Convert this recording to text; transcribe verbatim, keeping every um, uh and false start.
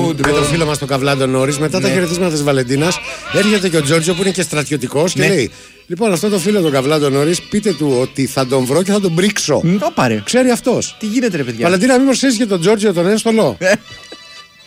με τον φίλο μας τον Καβλάντο Νόρις, μετά ναι. τα χαιρετίσματα της Βαλεντίνας, έρχεται και ο Τζόρτζιο που είναι και στρατιωτικός ναι. και λέει: Λοιπόν, αυτό το φίλο τον Καβλάντο Νόρις, πείτε του ότι θα τον βρω και θα τον μπρίξω. Το πάρε. Ξέρει αυτός. Τι γίνεται, ρε παιδιά. Βαλεντίνα, μήπως ξέρεις και τον Τζόρτζιο τον ένστολο.